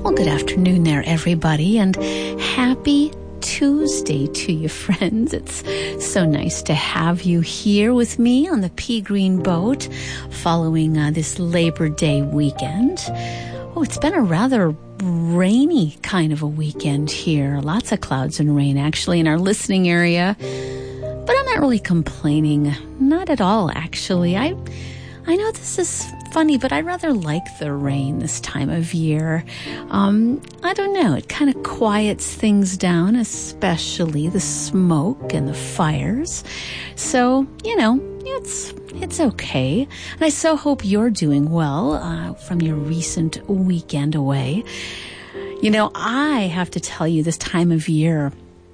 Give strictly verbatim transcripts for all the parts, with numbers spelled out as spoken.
Well, good afternoon there, everybody, and happy Tuesday to you, friends. It's so nice to have you here with me on the Pea Green Boat following uh, this Labor Day weekend. Oh, it's been a rather rainy kind of a weekend here. Lots of clouds and rain, actually, in our listening area. But I'm not really complaining. Not at all, actually. I, I know this is funny, but I rather like the rain this time of year. Um, I don't know. It kind of quiets things down, especially the smoke and the fires. So, you know, it's it's okay. And I so hope you're doing well uh, from your recent weekend away. You know, I have to tell you, this time of year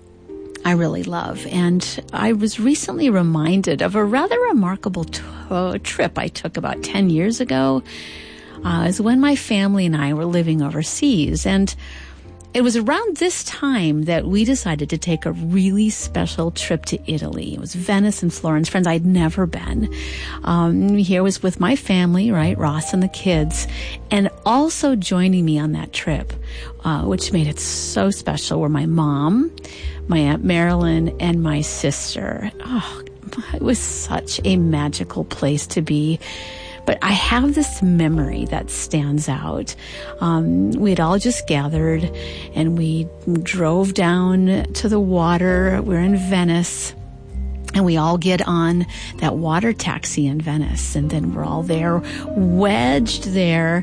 I really love. And I was recently reminded of a rather remarkable t- uh, trip I took about ten years ago. Uh, it was when my family and I were living overseas. And it was around this time that we decided to take a really special trip to Italy. It was Venice and Florence. Friends, I'd never been. Um, here was with my family, right? Ross and the kids. And also joining me on that trip, uh, which made it so special, were my mom, my Aunt Marilyn, and my sister. Oh, it was such a magical place to be. But I have this memory that stands out. Um, we had all just gathered and we drove down to the water. We're in Venice. And we all get on that water taxi in Venice. And then we're all there, wedged there.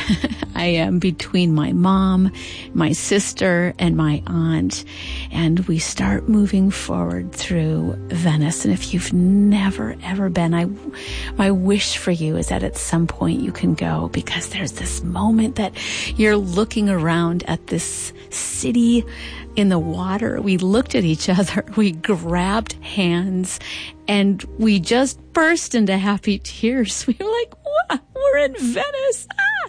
I am between my mom, my sister, and my aunt. And we start moving forward through Venice. And if you've never, ever been, I, my wish for you is that at some point you can go, because there's this moment that you're looking around at this city in the water. We looked at each other, we grabbed hands, and we just burst into happy tears. We were like, "What? We're in Venice!" Ah!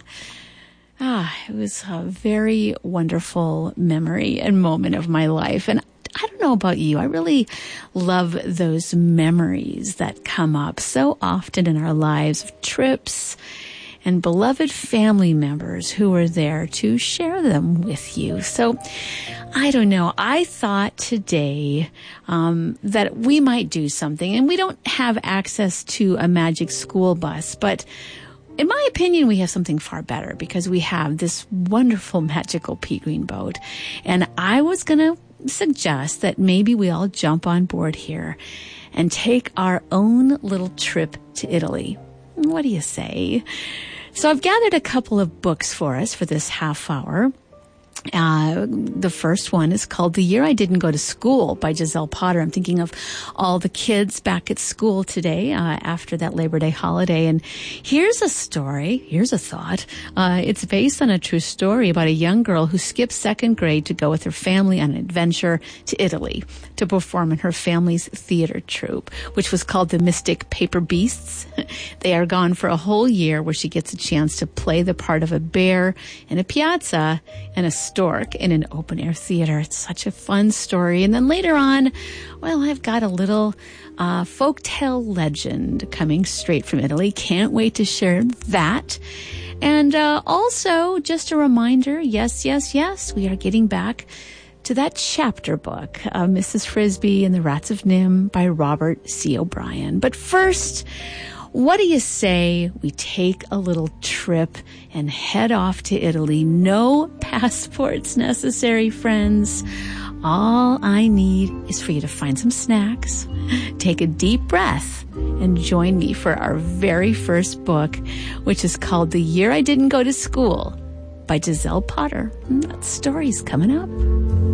ah, it was a very wonderful memory and moment of my life. And I don't know about you, I really love those memories that come up so often in our lives of trips and beloved family members who are there to share them with you. So, I don't know. I thought today um, that we might do something, and we don't have access to a magic school bus, but in my opinion, we have something far better, because we have this wonderful magical Pea Green Boat. And I was going to suggest that maybe we all jump on board here and take our own little trip to Italy. What do you say? So I've gathered a couple of books for us for this half hour. Uh, the first one is called The Year I Didn't Go to School by Giselle Potter. I'm thinking of all the kids back at school today uh, after that Labor Day holiday. And here's a story, here's a thought. Uh, it's based on a true story about a young girl who skipped second grade to go with her family on an adventure to Italy to perform in her family's theater troupe, which was called the Mystic Paper Beasts. They are gone for a whole year, where she gets a chance to play the part of a bear in a piazza and a stork in an open-air theater. It's such a fun story. And then later on, well, I've got a little uh, folktale legend coming straight from Italy. Can't wait to share that. And uh, also, just a reminder, yes, yes, yes, we are getting back to that chapter book, uh, Missus Frisby and the Rats of Nim by Robert C. O'Brien. But first, what do you say we take a little trip and head off to Italy? No passports necessary, friends. All I need is for you to find some snacks, take a deep breath, and join me for our very first book, which is called The Year I Didn't Go to School by Giselle Potter. That story's coming up.